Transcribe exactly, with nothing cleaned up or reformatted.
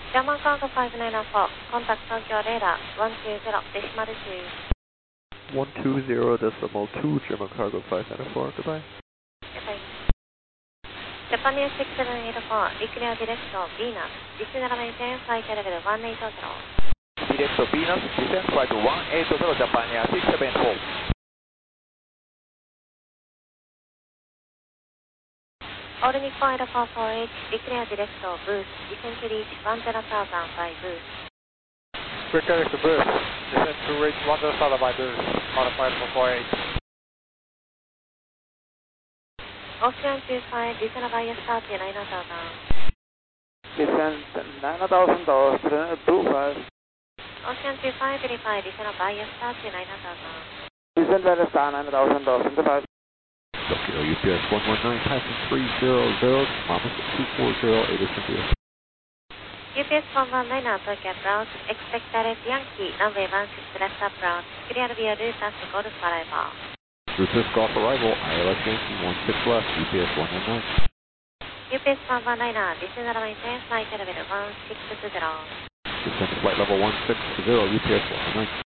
German Cargo five nine four, contact Tokyo radar one two zero decimal two. one two zero decimal two, German Cargo five nine four, goodbye. Goodbye. Japanese six seven eight four, declare direction Venus, descend maintain flight level one eight zero. Direct Venus, descend flight one eight zero, Japan six seven four. All Nippon Air four four eight, declare direction boost, descend to reach one zero thousand by boost. Quick direct boost, descend to reach one zero thousand by boost, modified four four eight. Ocean two five, descend by start to nine thousand. Descend nine thousand dollars, two five. Ocean two five, verify, descend by start to nine thousand. Descend by star nine thousand dollars, two five. Tokyo U P S one one nine, passing three zero zero, Mama two four zero, eight India. U P S one one nine, Tokyo approach, expect direct Yankee, runway one six left approach, clear via Lutas Golf arrival. Lutas Golf arrival, I L S Yankee one six left, U P S one one nine. U P S one one nine, descend maintain flight level one six zero. Descend flight level one six zero, U P S one one nine.